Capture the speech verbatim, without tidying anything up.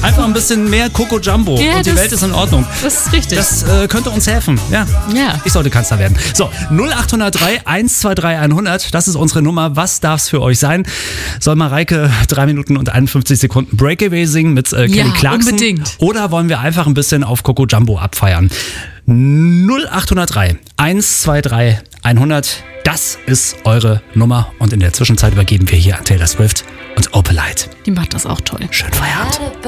Einfach ein bisschen mehr Coco Jumbo Ja, und die das- Welt ist in Ordnung. Das ist richtig. Das äh, könnte uns helfen. Ja. Ja. Ich sollte Kanzler werden. So, null acht null drei eins zwei drei hundert. Das ist unsere Nummer. Was darf's für euch sein? Soll Mareike drei Minuten und einundfünfzig Sekunden Breakaway singen mit äh, Kelly Ja, Clarkson? unbedingt. Oder wollen wir einfach ein bisschen auf Coco Jumbo abfeiern? null acht null drei eins zwei drei hundert. Das ist eure Nummer. Und in der Zwischenzeit übergeben wir hier an Taylor Swift und Opalite. Die macht das auch toll. Schönen Feierabend.